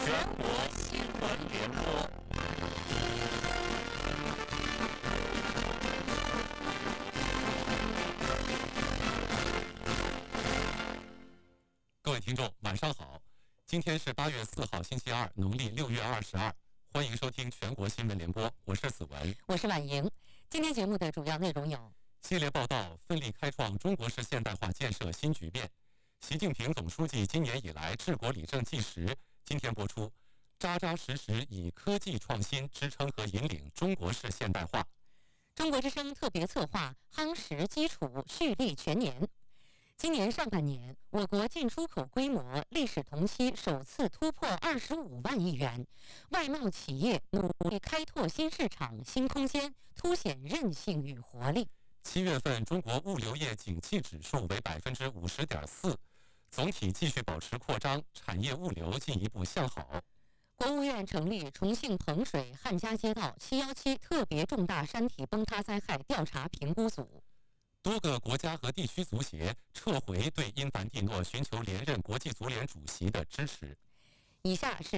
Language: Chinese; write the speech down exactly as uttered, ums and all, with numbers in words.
全国新闻联播。各位听众，晚上好！今天是八月四号，星期二，农历六月二十二。欢迎收听全国新闻联播，我是子文， 我是婉莹。今天节目的主要内容有： 系列报道，奋力开创中国式现代化建设新局面。习近平总书记今年以来治国理政纪实，今天播出，扎扎实实以科技创新支撑和引领中国式现代化。 中国之声特别策划夯实基础，蓄力全年。今年上半年，我国进出口规模历史同期首次突破二十五万亿元，外贸企业努力开拓新市场、新空间，凸显韧性与活力。 七月份中国物流业景气指数为百分之五十点四，总体继续保持扩张，产业物流进一步向好。 国务院成立重庆彭水汉家街道七一七特别重大山体崩塌灾害调查评估组。 多个国家和地区足协撤回对因凡蒂诺寻求连任国际足联主席的支持。 以下是